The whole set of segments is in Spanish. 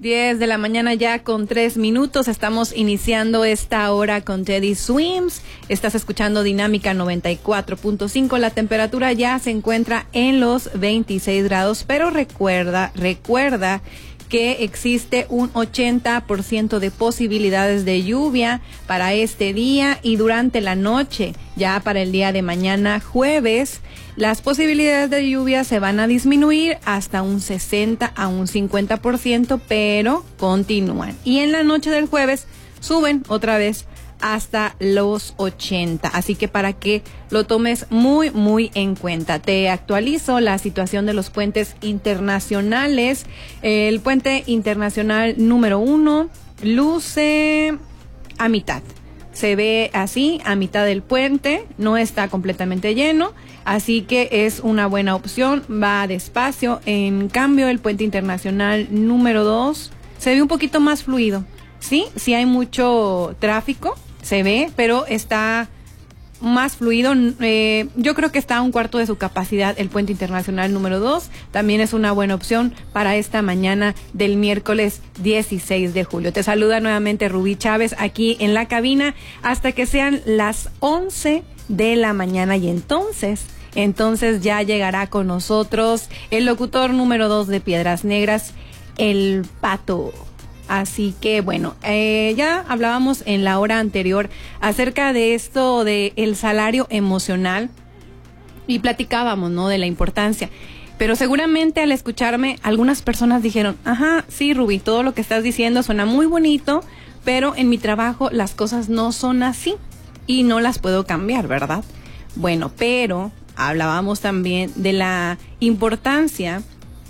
10 de la mañana ya con 3 minutos. Estamos iniciando esta hora con Teddy Swims. Estás escuchando Dinámica 94.5. La temperatura ya se encuentra en los 26 grados, pero recuerda que existe un 80% de posibilidades de lluvia para este día y durante la noche. Ya para el día de mañana, jueves, las posibilidades de lluvia se van a disminuir hasta un 60 a un 50%, pero continúan. Y en la noche del jueves suben otra vez hasta los 80. Así que para que lo tomes muy, muy en cuenta. Te actualizo la situación de los puentes internacionales. El puente internacional número 1 luce a mitad. Se ve así, a mitad del puente, no está completamente lleno, así que es una buena opción, va despacio. En cambio, el puente internacional número 2 se ve un poquito más fluido. Sí hay mucho tráfico, se ve, pero está más fluido. Yo creo que está a un cuarto de su capacidad el puente internacional número 2. También es una buena opción para esta mañana del miércoles 16 de julio. Te saluda nuevamente Rubí Chávez aquí en la cabina hasta que sean las 11 de la mañana y entonces ya llegará con nosotros el locutor número 2 de Piedras Negras, el Pato. Así que bueno, ya hablábamos en la hora anterior acerca de esto de el salario emocional y platicábamos, ¿no?, de la importancia. Pero seguramente al escucharme algunas personas dijeron, ajá, sí, Rubí, todo lo que estás diciendo suena muy bonito, pero en mi trabajo las cosas no son así y no las puedo cambiar, ¿verdad? Bueno, pero hablábamos también de la importancia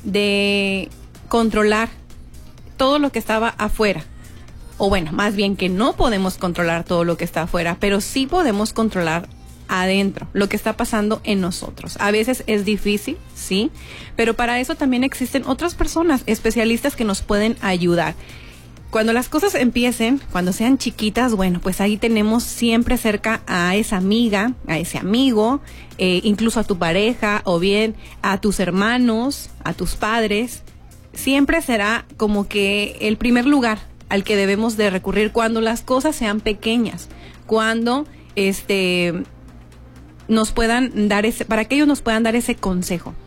de controlar todo lo que estaba afuera, o bueno, más bien que no podemos controlar todo lo que está afuera, pero sí podemos controlar adentro, lo que está pasando en nosotros. A veces es difícil, sí, pero para eso también existen otras personas, especialistas que nos pueden ayudar. Cuando las cosas empiecen, cuando sean chiquitas, bueno, pues ahí tenemos siempre cerca a esa amiga, a ese amigo, incluso a tu pareja, o bien a tus hermanos, a tus padres. Siempre será como que el primer lugar al que debemos de recurrir cuando las cosas sean pequeñas, cuando nos puedan dar para que ellos nos puedan dar ese consejo.